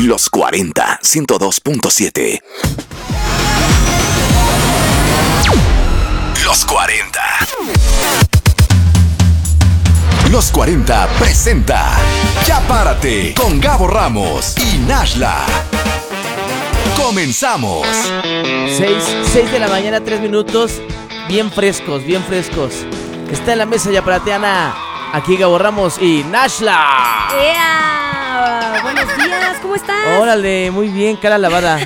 Los 40, 102.7. Los 40. Los 40 presenta Ya Párate con Gabo Ramos y Nashla. Comenzamos. 6 de la mañana, 3 minutos. Bien frescos, bien frescos. Está en la mesa Ya Parateana. Aquí Gabo Ramos y Nashla. ¡Ea! Buenos días, ¿cómo estás? Órale, muy bien, cara lavada.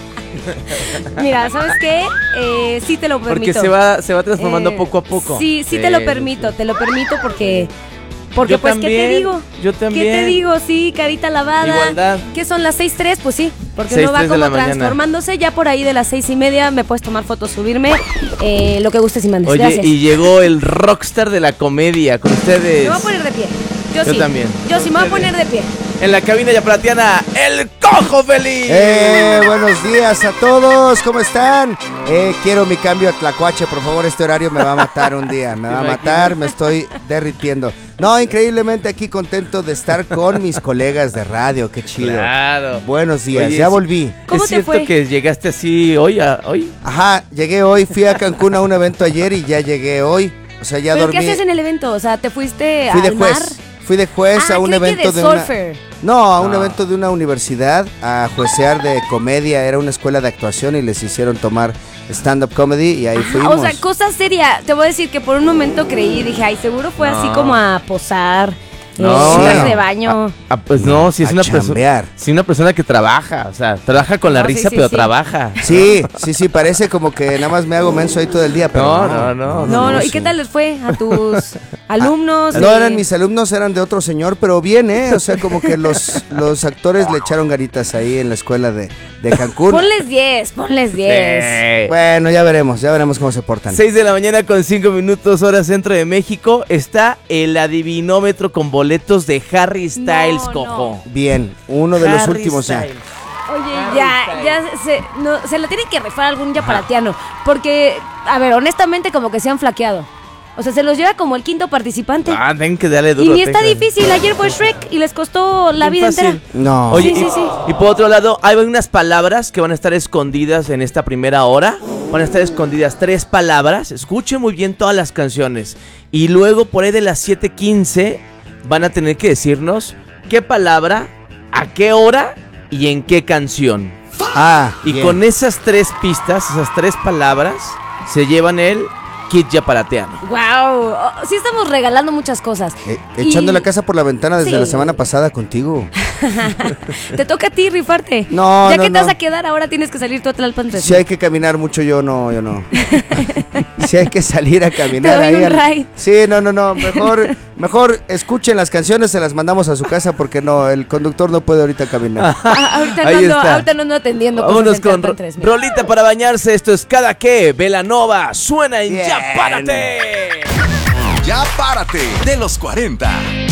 Mira, ¿sabes qué? Sí te lo permito. Porque se va transformando poco a poco. Sí, te lo permito porque yo pues, también, ¿qué te digo? Yo también. ¿Qué te digo? Sí, carita lavada. Igualdad. ¿Qué son las 6:03? Pues sí, porque 6:03 no va como de la transformándose. Ya por ahí de las 6:30 me puedes tomar fotos, subirme, lo que gustes y mandes. Oye, gracias. y llegó el rockstar de la comedia con ustedes. Me voy a poner de pie. Yo sí. También. Yo sí me voy a poner de pie. En la cabina Ya Parateana, el Cojo Feliz. Buenos días a todos, ¿cómo están? Quiero mi cambio a Tlacuache, por favor, este horario me va a matar un día, me va a matar, me estoy derritiendo. No, increíblemente aquí contento de estar con mis colegas de radio, qué chido. Claro. Buenos días, Oye, ya volví. ¿Cómo ¿Es te cierto fue? que llegaste así hoy? Ajá, llegué hoy, fui a Cancún a un evento ayer y ya llegué hoy, o sea, ya ¿Pero dormí. qué haces en el evento? O sea, ¿te fuiste Fui de al mar? juez. Fui de juez a un creí que evento de de una... surfer. No, a un evento de una universidad a juecear de comedia. Era una escuela de actuación y les hicieron tomar stand-up comedy y ahí fuimos. O sea, cosa seria. Te voy a decir que por un momento creí, dije, ay, seguro fue así como a posar. No. De baño. Pues no, si es A una persona. chambear. Si una persona que trabaja, o sea, trabaja con la No, sí, risa, sí, pero sí. trabaja. Sí, parece como que nada más me hago menso ahí todo el día, pero No, ¿y sí. qué tal les fue a tus alumnos? No eran mis alumnos, eran de otro señor, pero bien, o sea, como que los actores le echaron ganitas ahí en la escuela de Cancún. Ponles 10. Bueno, ya veremos cómo se portan. 6 de la mañana con 5 minutos, hora centro de México. Está el adivinómetro con boletos de Harry Styles, No, Cojo. Bien, uno de los Harry últimos ya. Styles. Oye, ya se la tiene que rifar algún yaparatiano. Porque, a ver, honestamente como que se han flaqueado. O sea, se los lleva como el quinto participante. Tienen que darle duro. Y ni está difícil, ayer fue Shrek y les costó la vida Fácil. entera. No. Oye, Sí. y por otro lado, hay unas palabras que van a estar escondidas en esta primera hora. Van a estar escondidas 3 palabras. Escuchen muy bien todas las canciones. Y luego, por ahí de las 7:15, van a tener que decirnos qué palabra, a qué hora y en qué canción. Y bien. con esas 3 pistas, esas 3 palabras, se llevan el kit yaparateano. Wow, sí estamos regalando muchas cosas. Echando Y la casa por la ventana desde Sí. la semana pasada contigo. te toca a ti rifarte. No, Ya no, que te no. vas a quedar, ahora tienes que salir tú a Tlalpan. Si hay que caminar mucho, yo no. Si hay que salir a caminar Te doy ahí. un ride. Sí, no. Mejor escuchen las canciones, se las mandamos a su casa porque no, el conductor no puede ahorita caminar. Ahí está. Ahorita no ando atendiendo. Vámonos cosas en con Tlalpan 3000. rolita para bañarse. Esto es Cada Que, Belanova. Suena en Bien. Ya Párate. Ya Párate de los 40.